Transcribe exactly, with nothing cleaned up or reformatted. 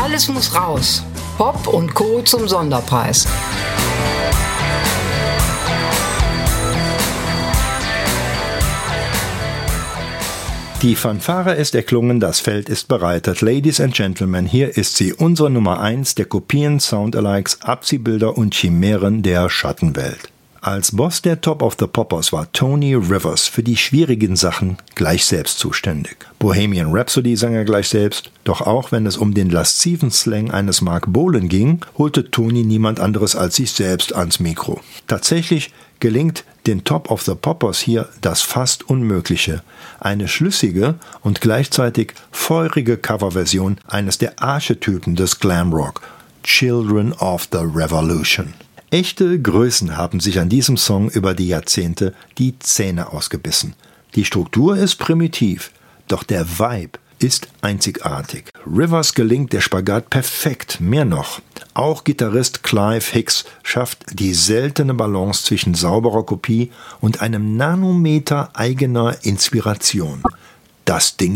Alles muss raus. Pop und Co. zum Sonderpreis. Die Fanfare ist erklungen, das Feld ist bereitet. Ladies and Gentlemen, hier ist sie, unsere Nummer eins der Kopien, Soundalikes, Abziehbilder und Chimären der Schattenwelt. Als Boss der Top of the Poppers war Tony Rivers für die schwierigen Sachen gleich selbst zuständig. Bohemian Rhapsody sang er gleich selbst, doch auch wenn es um den lasziven Slang eines Mark Bolan ging, holte Tony niemand anderes als sich selbst ans Mikro. Tatsächlich gelingt den Top of the Poppers hier das fast Unmögliche. Eine schlüssige und gleichzeitig feurige Coverversion eines der Archetypen des Glamrock, Children of the Revolution. Echte Größen haben sich an diesem Song über die Jahrzehnte die Zähne ausgebissen. Die Struktur ist primitiv, doch der Vibe ist einzigartig. Rivers gelingt der Spagat perfekt, mehr noch. Auch Gitarrist Clive Hicks schafft die seltene Balance zwischen sauberer Kopie und einem Nanometer eigener Inspiration. Das Ding